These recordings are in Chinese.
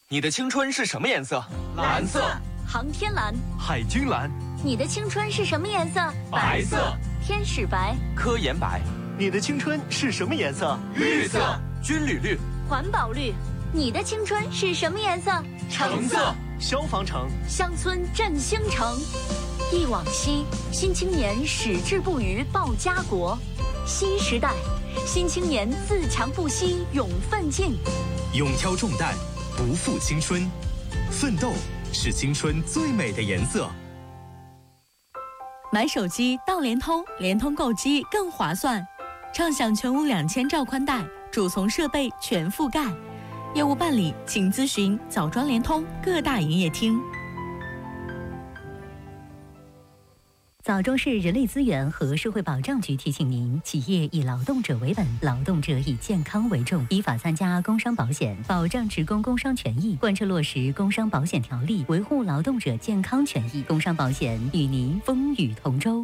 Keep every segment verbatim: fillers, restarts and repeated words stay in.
你的青春是什么颜色？ 蓝色。 航天蓝。 海军蓝。 你的青春是什么颜色？ 白色。 天使白。 科研白。 你的青春是什么颜色？ 绿色。 军旅绿。 环保绿。你的青春是什么颜色？ 橙色。 消防橙。 乡村振兴城。忆往昔，新青年矢志不渝报家国。新时代，新青年自强不息勇奋进。 勇挑重担，不负青春。奋斗是青春最美的颜色。 买手机到联通，联通购机更划算，畅享全屋两千兆宽带，主从设备全覆盖。业务办理，请咨询枣庄联通各大营业厅。 枣庄市人力资源和社会保障局提醒您：企业以劳动者为本，劳动者以健康为重，依法参加工伤保险，保障职工工伤权益，贯彻落实工伤保险条例，维护劳动者健康权益。工伤保险与您风雨同舟。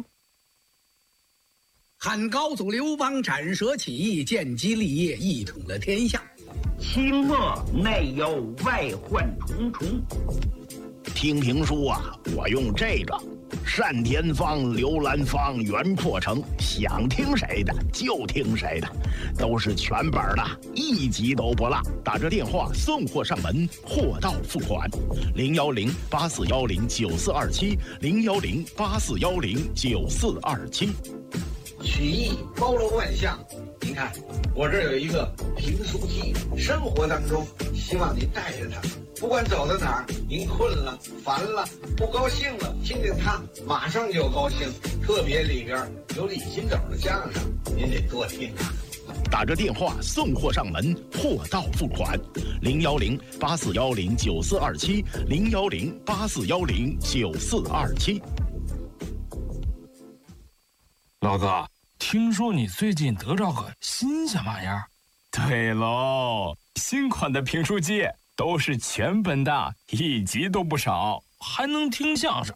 汉高祖刘邦斩蛇起义，建基立业，一统了天下。 清末内忧外患重重。 听评书啊，我用这个。单田芳、刘兰芳、袁阔成，想听谁的就听谁的，都是全本的，一集都不落。打这电话送货上门，货到付款。零幺零八四幺零九四二七，零幺零八四幺零九四二七。 曲艺包罗万象，您看，我这有一个评书机，生活当中希望您带着它。不管走到哪儿，您困了、烦了、不高兴了，听见它马上就高兴。特别里边有李金斗的相声，您得多听啊。 打着电话送货上门，货到付款。零幺零八四幺零九四二七，零幺零八四幺零九四二七。 老哥，听说你最近得着个新鲜玩意儿？ 对喽，新款的评书机。都是全本的，一集都不少， 还能听相声，